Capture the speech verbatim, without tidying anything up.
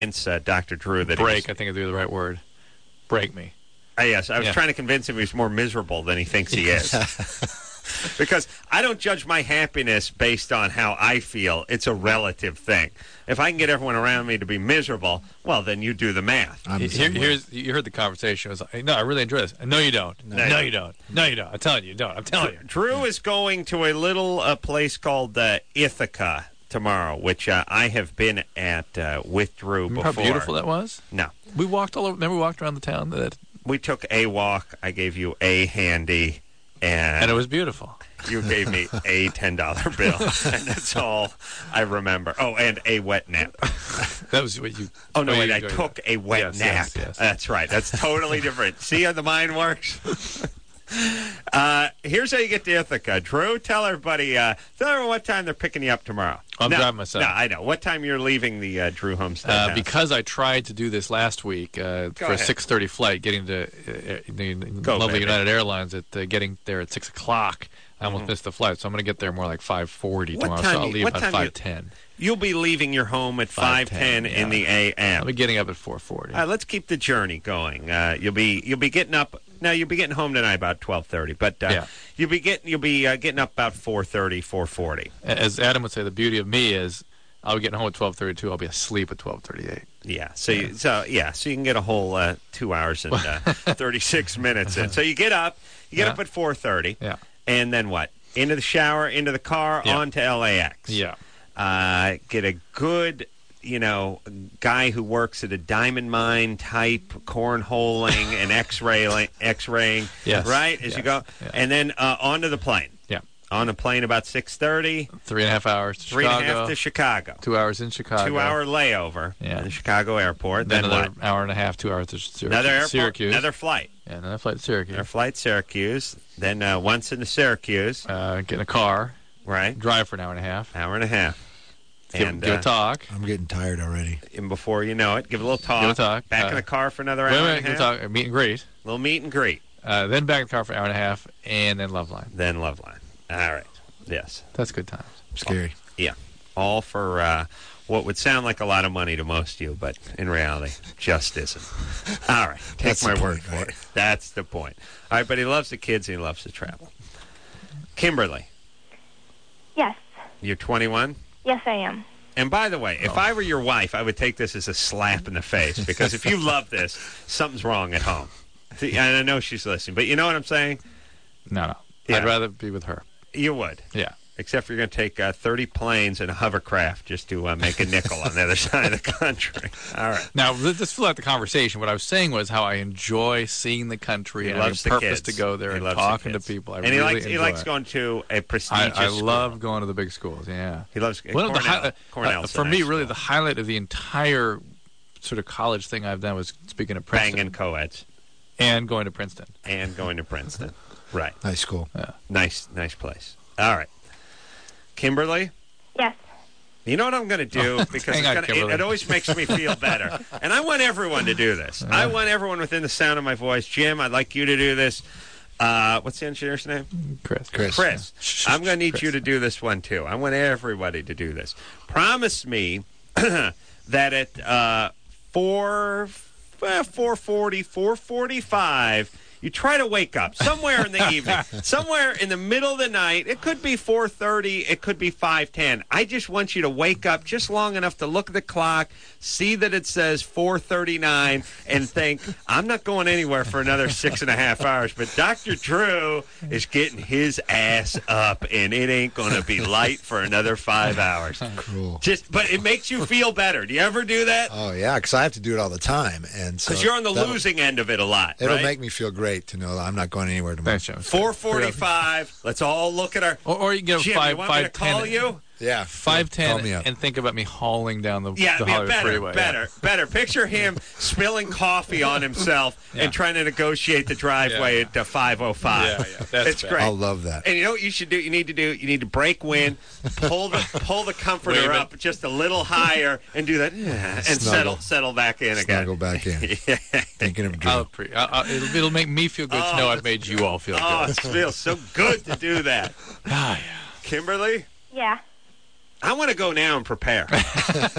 convince uh, Doctor Drew that break. He's, I think is the right word. Break me. Uh, yes, I was Yeah. trying to convince him he's more miserable than he thinks he is. Because I don't judge my happiness based on how I feel. It's a relative thing. If I can get everyone around me to be miserable, well, then you do the math. I'm the Here, same way. here's you heard the conversation. It was like, no, I really enjoy this. No, you don't. No, No. you don't. No, you don't. I'm telling you, you don't. I'm telling you. Drew is going to a little uh, place called uh, Ithaca tomorrow, which uh, I have been at uh, with Drew Remember before. how beautiful that was? No. We walked all over. Remember, we walked around the town, that, We took a walk. I gave you a handy, and, and it was beautiful. you gave me a ten dollar bill. And that's all I remember. Oh, and a wet nap. That was what you. Oh, no, what wait, you I enjoyed. took a wet Yes, nap. yes, yes. That's right. That's totally different. See how the mind works? uh, here's how you get to Ithaca. Drew, tell everybody, uh, tell everyone what time they're picking you up tomorrow. I'm no, driving myself. No, I know. What time you're leaving the uh, Drew Homestead Uh, house? because I tried to do this last week uh, for a ahead. six thirty flight, getting to uh, the Go, lovely baby. United Airlines at uh, getting there at six o'clock. I almost missed the flight, so I'm going to get there more like five forty What tomorrow. time So I'll you- leave what at time you- five ten. You'll be leaving your home at five ten in the A M. I'll be getting up at four forty. All right, let's keep the journey going. Uh, you'll be you'll be getting up. Now you'll be getting home tonight about twelve thirty, but uh, Yeah. you'll be getting you'll be uh, getting up about four thirty, four forty. As Adam would say, the beauty of me is I'll be getting home at twelve thirty-two. I'll be asleep at twelve thirty-eight. Yeah. So you, so yeah. So you can get a whole uh, two hours and uh, thirty-six minutes in. So you get up. You get Yeah. up at four thirty. Yeah. And then what? Into the shower, into the car, Yeah. on to L A X. Yeah. Uh, get a good, you know, guy who works at a diamond mine type cornholing and X-ray, X-raying. Yes. Right as Yes. you go, Yeah. and then uh, onto the plane. Yeah. On the plane about six thirty. Three and a half hours to Three and a Chicago. half to Chicago. Two hours in Chicago. Two-hour layover Yeah. in the Chicago airport. Then, Then, another what? hour and a half, two hours to Syrac- Another airport. Syracuse. Another flight. Yeah, another flight to Syracuse. Another flight Syracuse. Then uh, once into Syracuse. Uh, get in a car. Right. Drive for an hour and a half. Hour and a half. Give, and give uh, a talk. I'm getting tired already. And before you know it, give a little talk. Give a talk. Back Uh, in the car for another Wait, hour wait, and a give half. a talk. uh, Meet and greet. Little meet and greet. Uh, then back in the car for an hour and a half, and then love line. Then Loveline. All right. Yes. That's good times. Scary. Yeah. All for uh, what would sound like a lot of money to most of you, but in reality, just isn't. All right. Take That's my the word point, for right? it. That's the point. All right, but he loves the kids and he loves to travel. Kimberly, Yes. you're twenty-one? Yes, I am. And by the way, if I were your wife, I would take this as a slap in the face because if you love this, something's wrong at home. See, and I know she's listening, but you know what I'm saying? No, no. Yeah. I'd rather be with her. You would. Yeah. Except for you're going to take uh, thirty planes and a hovercraft just to uh, make a nickel on the other side of the country. All right. Now, let's let's fill out the conversation. What I was saying was how I enjoy seeing the country He and loves the having purpose kids. to go there He and loves the talking to kids. people. I and really he likes he enjoy likes it. going to a I, prestigious I school. love going to the big schools, yeah. He loves One of the Cornell. hi- uh, Cornell's uh, a for nice me, really, school. the highlight of the entire sort of college thing I've done was speaking at Princeton Banging co-eds and going to Princeton. and going to Princeton. Right. High school. Nice, nice place. All right. Kimberly, Yes. you know what I'm going to do because Hang it's on, gonna, it, Kimberly. it always makes me feel better, and I want everyone to do this. I want everyone within the sound of my voice. Jim, I'd like you to do this. Uh, what's the engineer's name? Chris. Chris. Chris. Shh, I'm going to need Chris. you to do this one too. I want everybody to do this. Promise me that at uh, four, uh, four forty, four forty-five, you try to wake up somewhere in the evening, somewhere in the middle of the night. It could be four thirty. It could be five ten. I just want you to wake up just long enough to look at the clock, see that it says four thirty-nine, and think, I'm not going anywhere for another six and a half hours. But Doctor Drew is getting his ass up, and it ain't going to be light for another five hours. Cool. Just, but it makes you feel better. Do you ever do that? Oh yeah, because I have to do it all the time, and so Because you're on the that'll- losing end of it a lot, It'll right? make me feel great to know that I'm not going anywhere tomorrow. Thanks, Jim. four forty-five. Let's all look at our. Or, or you can get Jim, a five, you want me five, to call ten, you? Yeah, five, Call ten, me up. and think about me hauling down the, Yeah, the yeah, Hollywood better, freeway. better, better. Picture him spilling coffee on himself Yeah. and trying to negotiate the driveway Yeah, at uh, five oh five. Yeah, yeah, that's it's fair. great. I'll love that. And you know what you should do? You need to do. You need to break wind, pull the pull the comforter Wave it. up just a little higher, and do that, and Snuggle. settle settle back in again. Snuggle back in. Yeah. Thinking of Drew. I'll pre- I'll, I'll, it'll, it'll make me feel good to know I've made you all feel Oh, good. it feels so good to do that. Ah, yeah. Kimberly, Yeah. I want to go now and prepare.